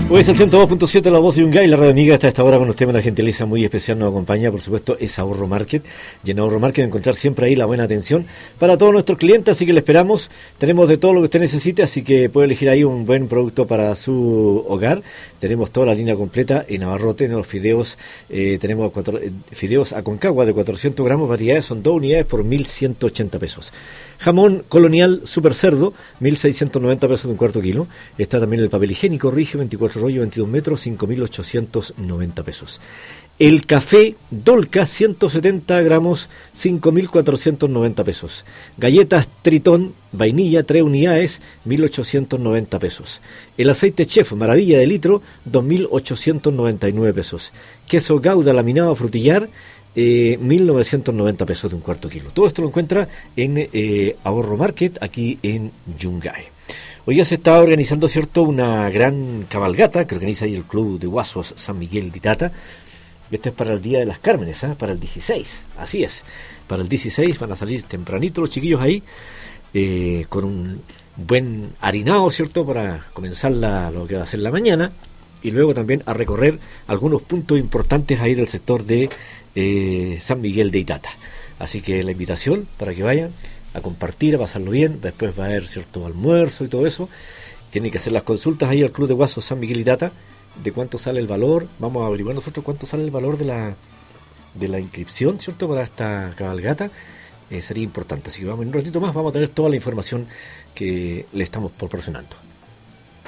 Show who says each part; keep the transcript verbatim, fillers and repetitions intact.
Speaker 1: Hoy es el ciento dos punto siete, la voz de Yungay, la radio amiga. Hasta esta hora con usted una gentileza muy especial nos acompaña, por supuesto, es Ahorro Market. Y en Ahorro Market encontrar siempre ahí la buena atención para todos nuestros clientes, así que le esperamos. Tenemos de todo lo que usted necesite, así que puede elegir ahí un buen producto para su hogar. Tenemos toda la línea completa en abarrote, en los fideos. Eh, tenemos cuatro, eh, fideos Aconcagua de cuatrocientos gramos, variedades, son dos unidades por mil ciento ochenta pesos. Jamón colonial super cerdo, mil seiscientos noventa pesos de un cuarto kilo. Está también el papel higiénico Rigio, veinticuatro rollo, veintidós metros, cinco mil ochocientos noventa pesos. El café Dolca, ciento setenta gramos, cinco mil cuatrocientos noventa pesos. Galletas Tritón, vainilla, tres unidades, mil ochocientos noventa pesos. El aceite Chef Maravilla de litro, dos mil ochocientos noventa y nueve pesos. Queso Gouda laminado frutillar, eh, mil novecientos noventa pesos de un cuarto kilo. Todo esto lo encuentra en eh, Ahorro Market, aquí en Yungay. Hoy ya se está organizando, ¿cierto?, una gran cabalgata que organiza ahí el Club de Guasos San Miguel de Itata. Este es para el Día de las Cármenes, ¿eh? Para el dieciséis, así es. Para el dieciséis van a salir tempranito los chiquillos ahí, eh, con un buen harinado, ¿cierto?, para comenzar la, lo que va a ser la mañana, y luego también a recorrer algunos puntos importantes ahí del sector de eh, San Miguel de Itata. Así que la invitación para que vayan a compartir, a pasarlo bien. Después va a haber cierto almuerzo y todo eso. Tienen que hacer las consultas ahí al Club de Guasos San Miguel y Itata de cuánto sale el valor. Vamos a averiguar nosotros cuánto sale el valor de la de la inscripción, ¿cierto?, para esta cabalgata. Eh, sería importante. Así que vamos en un ratito más, vamos a tener toda la información que le estamos proporcionando.